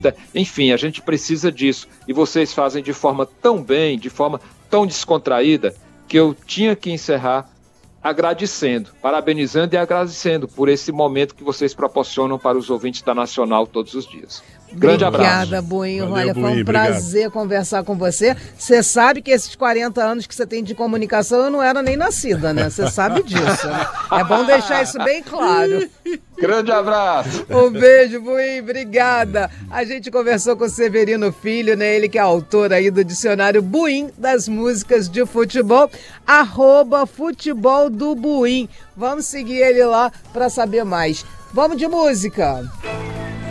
Enfim, a gente precisa disso. E vocês fazem de forma tão bem, de forma tão descontraída, que eu tinha que encerrar agradecendo, parabenizando e agradecendo por esse momento que vocês proporcionam para os ouvintes da Nacional todos os dias. Grande abraço. Obrigada, Buinho. Olha, foi um prazer conversar com você. Você sabe que esses 40 anos que você tem de comunicação, eu não era nem nascida, né? Você sabe disso, né? É bom deixar isso bem claro. Grande abraço. Um beijo, Buinho. Obrigada. A gente conversou com o Severino Filho, né? Ele que é autor aí do dicionário Buim das músicas de futebol, @futebol do Buim. Vamos seguir ele lá para saber mais. Vamos de música.